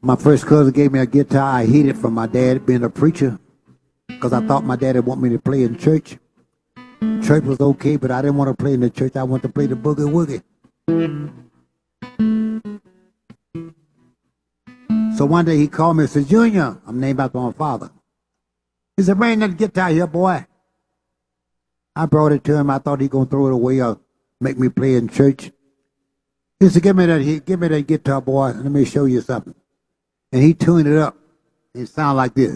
My first cousin gave me a guitar. I hid it from my dad being a preacher because I thought my dad would want me to play in church. Church was okay, but I didn't want to play in the church. I wanted to play the boogie woogie. So one day he called me and said, Junior, I'm named after my father. He said, bring that guitar here, boy. I brought it to him. I thought he was going to throw it away or make me play in church. He said, give me that guitar, boy, and let me show you something. And he tuned it up. It sounded like this.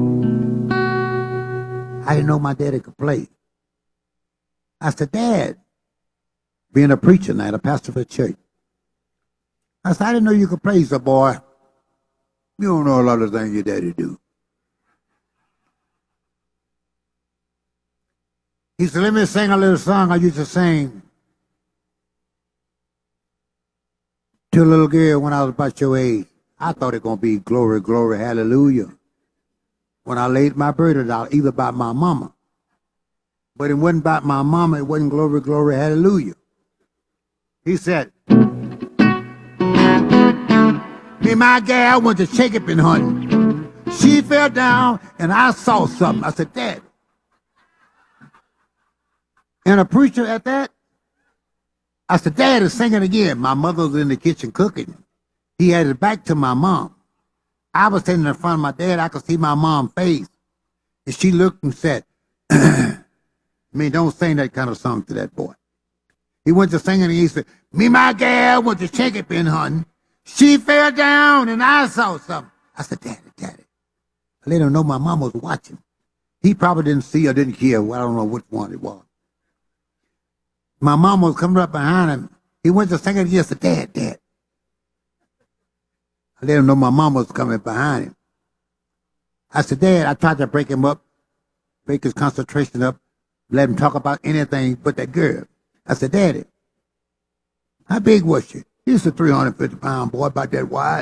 I didn't know my daddy could play. I said, Dad, being a preacher now, a pastor for a church. I said, I didn't know you could play. He said, boy, you don't know a lot of things your daddy do. He said, let me sing a little song I used to sing to a little girl when I was about your age. I thought it going to be glory, glory, hallelujah. When I laid my burden out, either about my mama. But it wasn't about my mama. It wasn't glory, glory, hallelujah. He said, me and my gal went to Shakopee hunting. She fell down and I saw something. I said, Dad. And a preacher at that, I said, Dad is singing again. My mother was in the kitchen cooking. He had his back to my mom. I was standing in front of my dad. I could see my mom's face. And she looked and said, don't sing that kind of song to that boy. He went to singing and he said, me, my gal went to Shakopee hunting. She fell down and I saw something. I said, Daddy. I let him know my mom was watching. He probably didn't see or didn't hear. Well, I don't know which one it was. My mom was coming up behind him. He went to sing it again. I said, Dad. I let him know my mom was coming behind him. I said, Dad, I tried to break him up, break his concentration up, let him talk about anything but that girl. I said, Daddy, how big was she? He's a 350-pound boy, about that wide.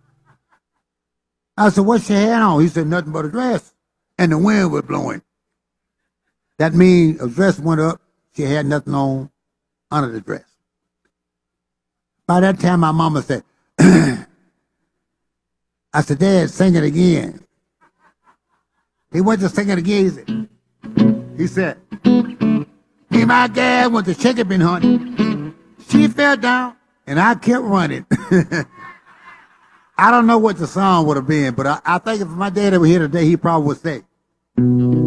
I said, what's she had on? He said, nothing but a dress. And the wind was blowing. That means a dress went up. She had nothing on under the dress. By that time, my mama said, I said, Dad, sing it again. He went to sing it again. He said, me and my gal went to Shakopee hunting. She fell down, and I kept running. I don't know what the song would have been, but I think if my dad were here today, he probably would say,